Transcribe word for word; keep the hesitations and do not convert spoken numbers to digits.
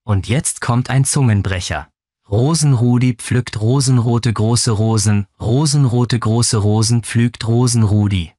Und jetzt kommt ein Zungenbrecher. Rosenrudi pflückt rosenrote große Rosen, rosenrote große Rosen pflügt Rosenrudi.